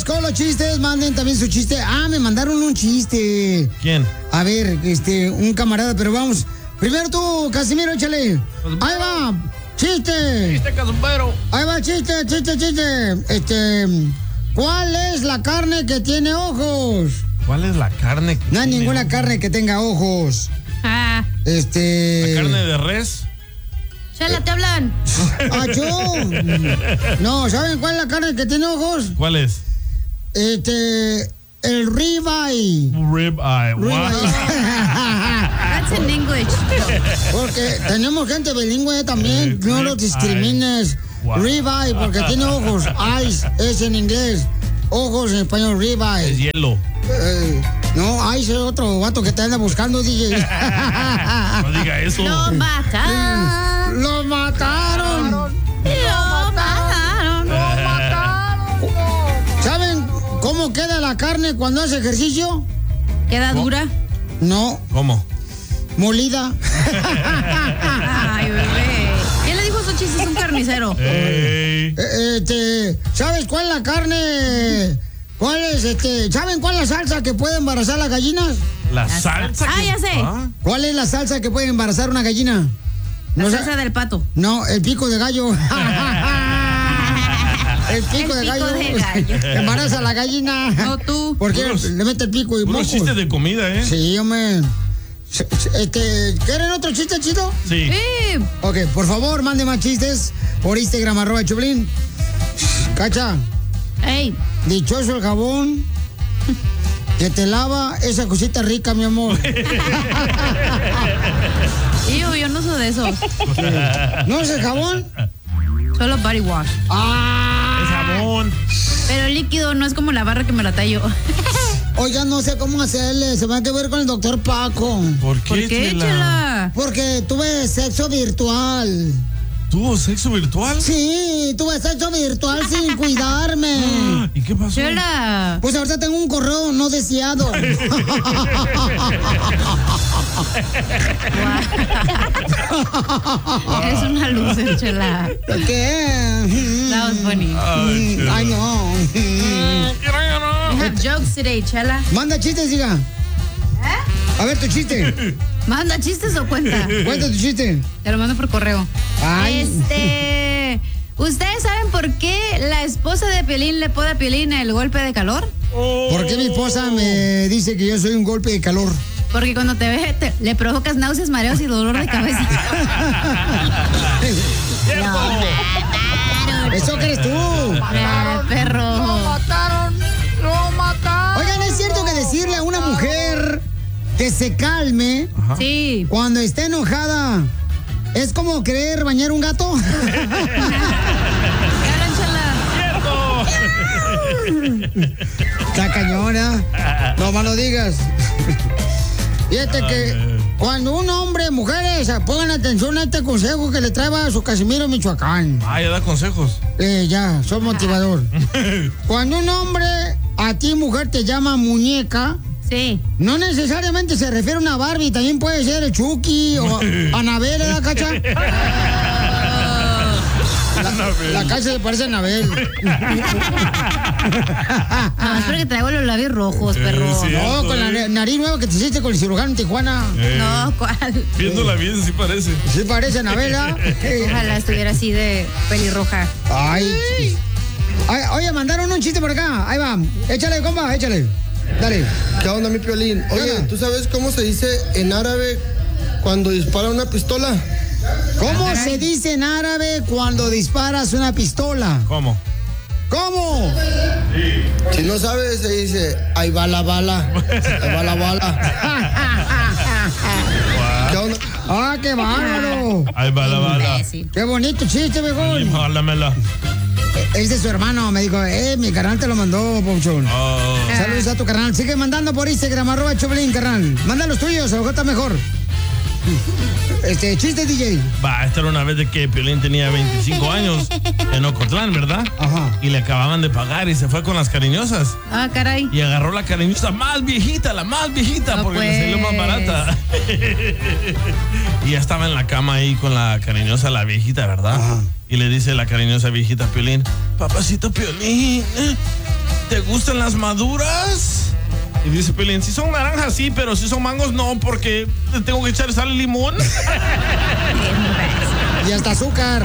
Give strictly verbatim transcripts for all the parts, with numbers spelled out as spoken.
con los chistes, manden también su chiste. Ah, me mandaron un chiste. ¿Quién? A ver, este, un camarada, pero vamos. Primero tú, Casimiro, échale. Ahí va, chiste. Chiste, Casimiro. Ahí va, chiste, chiste, chiste. Este, ¿cuál es la carne que tiene ojos? ¿Cuál es la carne? Que No hay tiene ninguna ojos? carne que tenga ojos. Ah. Este. ¿La carne de res? Chela, te hablan. ¡Achú! No, ¿saben cuál es la carne que tiene ojos? ¿Cuál es? Este. El ribeye. Rib eye. Wow. That's in English. Porque tenemos gente bilingüe también. Eh, No los discrimines. Wow. Ribeye, porque tiene ojos. Eyes es en inglés. Ojos en español, Es ribeye. hielo. Eh, no, eyes es otro vato que te anda buscando, D J. No diga eso. Lo mataron. ¡Lo mataron! Lo mataron. ¿Saben cómo queda la carne cuando hace ejercicio? ¿Queda dura? No, ¿Cómo? molida. Ay, bebé. ¿Quién le dijo esos chistes? Es un carnicero. Ey. Eh, Este, ¿sabes cuál es la carne? ¿Cuál es este? ¿Saben cuál es la salsa que puede embarazar las gallinas? La salsa. Ah, que- ya sé. Ah, ¿Cuál es la salsa que puede embarazar una gallina? La No, salsa sa- del pato. no, el pico de gallo. El pico, El de, pico gallo. de gallo. Embaraza a la gallina. No tú. ¿Por qué Puros- le mete el pico y Unos mocos? chistes de comida, ¿eh? Sí, hombre. Se- se- Este, ¿quieren otro chiste chido? Sí. Sí. Ok, por favor, mande más chistes por Instagram, arroba Choplin. Cacha, Ey. dichoso el jabón que te lava esa cosita rica, mi amor. Yo, yo no soy de esos. ¿No es el jabón? Solo body wash. ¡Ah! Es jabón. Pero el líquido no es como la barra que me la tallo. Oiga, no sé cómo hacerle. Se va a que ver con el doctor Paco. ¿Por qué, ¿Por qué, Chela? Chela? Porque tuve sexo virtual. ¿Tuvo sexo virtual? Sí, tuve sexo virtual sin cuidarme. ¿Y qué pasó? Chela. Pues ahorita tengo un correo no deseado. Eres una loser, Chela. ¿Qué? That was funny. Ay, Chela. Ay, no. We have jokes today, Chela. Manda chistes, diga. A ver tu chiste. ¿Manda chistes o cuenta? Cuenta tu chiste. Te lo mando por correo. Ay. Este. ¿Ustedes saben por qué la esposa de Piolín le pone a Piolín el golpe de calor? ¿Por qué mi esposa me dice que yo soy un golpe de calor? Porque cuando te ve, te- le provocas náuseas, mareos y dolor de cabeza. ¿Eso crees tú? Eh, perro. Oigan, ¿es cierto que decirle a una mujer que se calme Sí. cuando esté enojada es como querer bañar un gato? ¿Qué hablan, Chela? Está cañona. No más lo digas. Fíjate que cuando un hombre, mujeres, pongan atención a este consejo que le trae a su Casimiro Michoacán. Ah, ya da consejos. Eh, ya, soy motivador. Cuando un hombre a ti, mujer, te llama muñeca, Sí. no necesariamente se refiere a una Barbie, también puede ser el Chucky o Anabel, ¿verdad, Cacha? La, la Cacha se parece a Anabel. Ah, espero que traigo los labios rojos, perro. Eh, sí. No, con la na- nariz nueva que te hiciste con el cirujano en Tijuana. Eh, No, ¿cuál? Viéndola bien, sí parece. Sí parece a Anabel, ¿verdad? Ojalá estuviera así de pelirroja. Ay. Ay, oye, mandaron un chiste por acá. Ahí va. Échale, compa, échale. Dale. ¿Qué onda, mi Piolín? ¿Qué Oye, onda? ¿tú sabes cómo se dice en árabe cuando dispara una pistola? ¿Cómo se dice en árabe cuando disparas una pistola? ¿Cómo? ¿Cómo? Si no sabes, se dice, ahí va la bala, ahí va la bala. ¿Qué onda? ¡Ah, qué bárbaro! Ahí va la bala. Imbécil. ¡Qué bonito chiste, viejón! Jálamela. Es de su hermano, me dijo, eh, mi carnal te lo mandó, Pauchón. Oh. Saludos a tu carnal. Sigue mandando por Instagram, arroba Choplin, carnal. Manda los tuyos, a lo mejor está mejor. Este, chiste, D J. Va, esta era una vez de que Piolín tenía veinticinco años en Ocotlán, ¿verdad? Ajá. Y le acababan de pagar y se fue con las cariñosas. Ah, caray. Y agarró la cariñosa más viejita, la más viejita, No, porque le salió más pues. barata. Y ya estaba en la cama ahí con la cariñosa, la viejita, ¿verdad? Ajá. Y le dice la cariñosa viejita a Piolín, papacito Piolín, ¿eh? ¿te gustan las maduras? Y dice Piolín, si son naranjas sí, pero si son mangos no, porque tengo que echar sal y limón. Y hasta azúcar.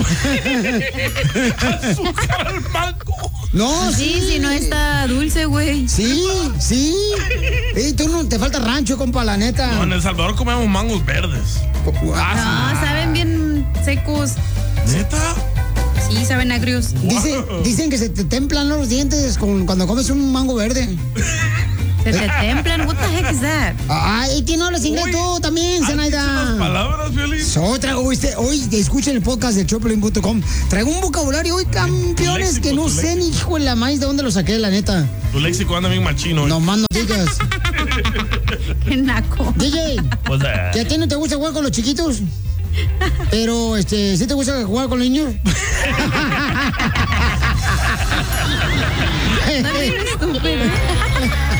Azúcar al mango. No, Sí, sí. si no está dulce, güey. Sí, sí. Ey, tú no te falta rancho, compa, la neta. No, en El Salvador comemos mangos verdes. Ah, No, saben bien secos. ¿Neta? Sí, saben agrios. Dice- dicen que se te templan los dientes con- cuando comes un mango verde. Se te templan. What the heck is that? Ay, ¿quién no hablas inglés Uy, tú también, ¿has dicho unas Zenaida? palabras, Piolín? So, traigo, este, hoy escuchen el podcast de choplin punto com. Traigo un vocabulario hoy, campeones, léxico, que no tu sé ni hijo de la maíz de dónde lo saqué, la neta. Tu léxico anda bien machino. No más no digas. Qué naco. D J, Pues, eh, ¿que a ti no te gusta jugar con los chiquitos? Pero, este, ¿sí te gusta jugar con los niños?